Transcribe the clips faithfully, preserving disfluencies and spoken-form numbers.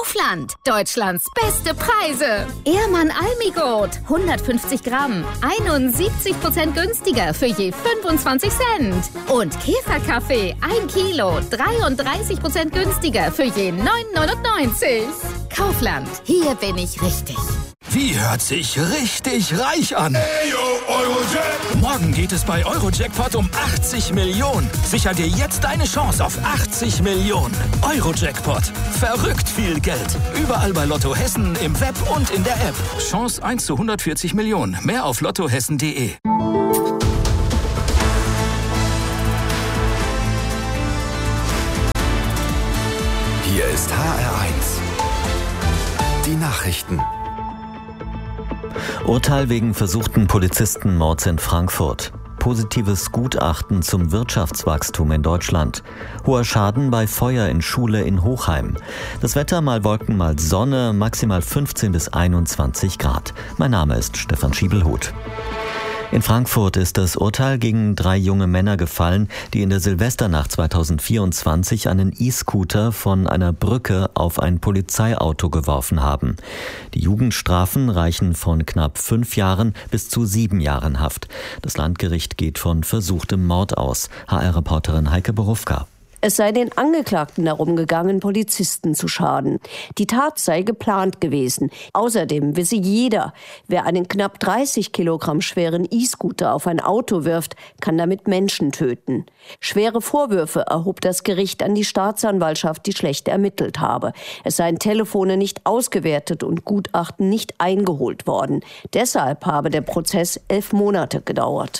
Kaufland. Deutschlands beste Preise. Ehrmann Almigurt. hundertfünfzig Gramm. einundsiebzig Prozent günstiger für je fünfundzwanzig Cent. Und Käferkaffee. ein Kilo. dreiunddreißig Prozent günstiger für je neun neunundneunzig. Kaufland. Hier bin ich richtig. Wie hört sich richtig reich an? Ey, yo, Eurojackpot. Morgen geht es bei Eurojackpot um achtzig Millionen. Sicher dir jetzt deine Chance auf achtzig Millionen. Eurojackpot. Verrückt viel Geld. Überall bei Lotto Hessen, im Web und in der App. Chance eins zu hundertvierzig Millionen. Mehr auf lottohessen punkt de. Hier ist H R eins. Die Nachrichten. Urteil wegen versuchten Polizistenmords in Frankfurt. Positives Gutachten zum Wirtschaftswachstum in Deutschland. Hoher Schaden bei Feuer in Schule in Hochheim. Das Wetter mal Wolken, mal Sonne, maximal fünfzehn bis einundzwanzig Grad. Mein Name ist Stefan Schiebelhuth. In Frankfurt ist das Urteil gegen drei junge Männer gefallen, die in der Silvesternacht zweitausendvierundzwanzig einen E-Scooter von einer Brücke auf ein Polizeiauto geworfen haben. Die Jugendstrafen reichen von knapp fünf Jahren bis zu sieben Jahren Haft. Das Landgericht geht von versuchtem Mord aus. H R-Reporterin Heike Borufka. Es sei den Angeklagten darum gegangen, Polizisten zu schaden. Die Tat sei geplant gewesen. Außerdem wisse jeder, wer einen knapp dreißig Kilogramm schweren E-Scooter auf ein Auto wirft, kann damit Menschen töten. Schwere Vorwürfe erhob das Gericht an die Staatsanwaltschaft, die schlecht ermittelt habe. Es seien Telefone nicht ausgewertet und Gutachten nicht eingeholt worden. Deshalb habe der Prozess elf Monate gedauert.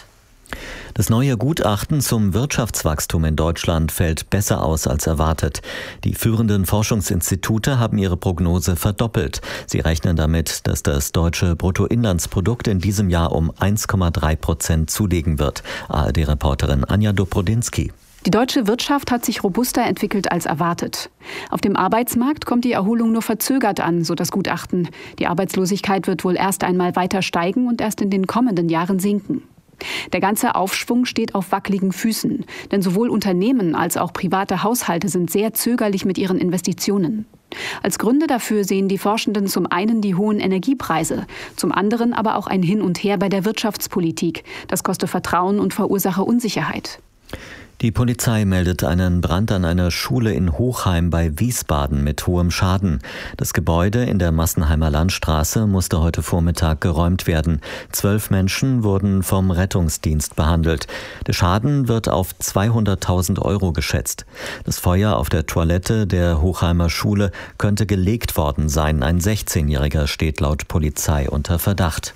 Das neue Gutachten zum Wirtschaftswachstum in Deutschland fällt besser aus als erwartet. Die führenden Forschungsinstitute haben ihre Prognose verdoppelt. Sie rechnen damit, dass das deutsche Bruttoinlandsprodukt in diesem Jahr um eins Komma drei Prozent zulegen wird. A R D-Reporterin Anja Dobrodinsky. Die deutsche Wirtschaft hat sich robuster entwickelt als erwartet. Auf dem Arbeitsmarkt kommt die Erholung nur verzögert an, so das Gutachten. Die Arbeitslosigkeit wird wohl erst einmal weiter steigen und erst in den kommenden Jahren sinken. Der ganze Aufschwung steht auf wackeligen Füßen, denn sowohl Unternehmen als auch private Haushalte sind sehr zögerlich mit ihren Investitionen. Als Gründe dafür sehen die Forschenden zum einen die hohen Energiepreise, zum anderen aber auch ein Hin und Her bei der Wirtschaftspolitik. Das koste Vertrauen und verursache Unsicherheit. Die Polizei meldet einen Brand an einer Schule in Hochheim bei Wiesbaden mit hohem Schaden. Das Gebäude in der Massenheimer Landstraße musste heute Vormittag geräumt werden. Zwölf Menschen wurden vom Rettungsdienst behandelt. Der Schaden wird auf zweihunderttausend Euro geschätzt. Das Feuer auf der Toilette der Hochheimer Schule könnte gelegt worden sein. Ein sechzehnjähriger steht laut Polizei unter Verdacht.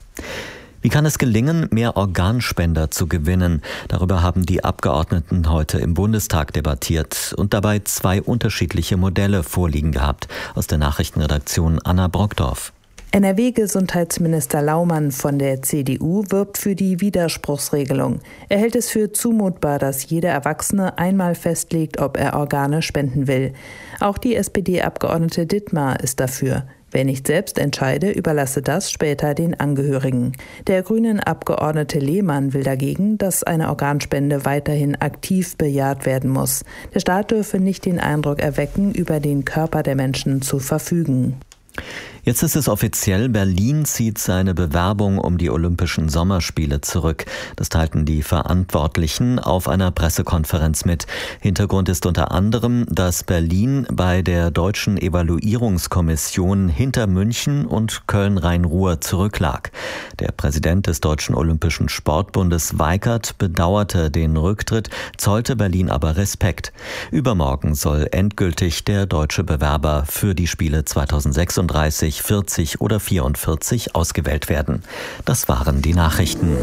Wie kann es gelingen, mehr Organspender zu gewinnen? Darüber haben die Abgeordneten heute im Bundestag debattiert und dabei zwei unterschiedliche Modelle vorliegen gehabt. Aus der Nachrichtenredaktion Anna Brockdorf. N R W-Gesundheitsminister Laumann von der C D U wirbt für die Widerspruchsregelung. Er hält es für zumutbar, dass jeder Erwachsene einmal festlegt, ob er Organe spenden will. Auch die S P D-Abgeordnete Dittmar ist dafür. Wer nicht selbst entscheide, überlasse das später den Angehörigen. Der grünen Abgeordnete Lehmann will dagegen, dass eine Organspende weiterhin aktiv bejaht werden muss. Der Staat dürfe nicht den Eindruck erwecken, über den Körper der Menschen zu verfügen. Jetzt ist es offiziell, Berlin zieht seine Bewerbung um die Olympischen Sommerspiele zurück. Das teilten die Verantwortlichen auf einer Pressekonferenz mit. Hintergrund ist unter anderem, dass Berlin bei der Deutschen Evaluierungskommission hinter München und Köln-Rhein-Ruhr zurücklag. Der Präsident des Deutschen Olympischen Sportbundes Weikert bedauerte den Rücktritt, zollte Berlin aber Respekt. Übermorgen soll endgültig der deutsche Bewerber für die Spiele zweitausendsechsunddreißig, vierzig oder vierundvierzig ausgewählt werden. Das waren die Nachrichten.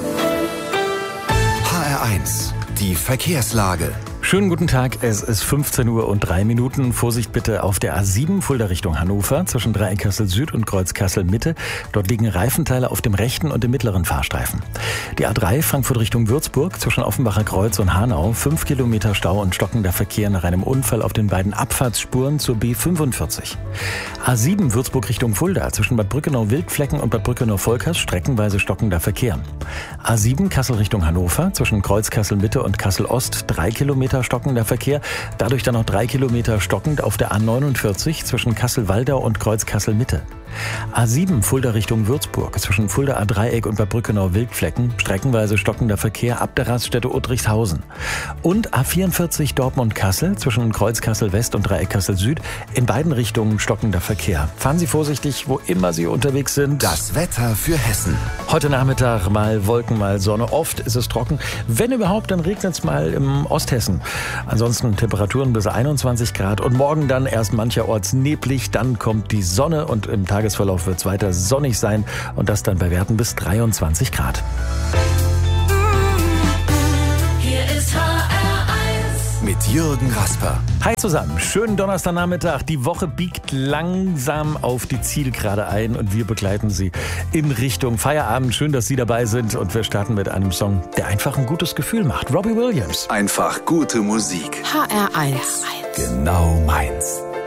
H R eins, die Verkehrslage. Schönen guten Tag, es ist fünfzehn Uhr und drei Minuten. Vorsicht bitte auf der A sieben Fulda Richtung Hannover zwischen Dreieckkassel Süd und Kreuzkassel Mitte. Dort liegen Reifenteile auf dem rechten und dem mittleren Fahrstreifen. Die A drei Frankfurt Richtung Würzburg zwischen Offenbacher Kreuz und Hanau. Fünf Kilometer Stau und stockender Verkehr nach einem Unfall auf den beiden Abfahrtsspuren zur B fünfundvierzig. A sieben Würzburg Richtung Fulda zwischen Bad Brückenau-Wildflecken und Bad Brückenau-Volkers streckenweise stockender Verkehr. A sieben Kassel Richtung Hannover zwischen Kreuzkassel Mitte und Kassel Ost drei Kilometer Kilometer stockender Verkehr. Dadurch dann noch drei Kilometer stockend auf der A neunundvierzig zwischen Kassel-Waldau und Kreuz-Kassel-Mitte. A sieben Fulda Richtung Würzburg zwischen Fulda-A-Dreieck und Bad Brückenau-Wildflecken. Streckenweise stockender Verkehr ab der Raststätte Uttrichshausen. Und A vierundvierzig Dortmund-Kassel zwischen Kreuz-Kassel-West und Dreieck-Kassel-Süd. In beiden Richtungen stockender Verkehr. Fahren Sie vorsichtig, wo immer Sie unterwegs sind. Das Wetter für Hessen. Heute Nachmittag mal Wolken, mal Sonne. Oft ist es trocken. Wenn überhaupt, dann regnet es mal im Osthessen. Ansonsten Temperaturen bis einundzwanzig Grad. Und morgen dann erst mancherorts neblig. Dann kommt die Sonne und im Tagesverlauf wird es weiter sonnig sein. Und das dann bei Werten bis dreiundzwanzig Grad. Hier ist H R eins. Mit Jürgen Rasper. Hi zusammen, schönen Donnerstagnachmittag. Die Woche biegt langsam auf die Zielgerade ein und wir begleiten Sie in Richtung Feierabend. Schön, dass Sie dabei sind und wir starten mit einem Song, der einfach ein gutes Gefühl macht. Robbie Williams. Einfach gute Musik. H R eins. Genau meins.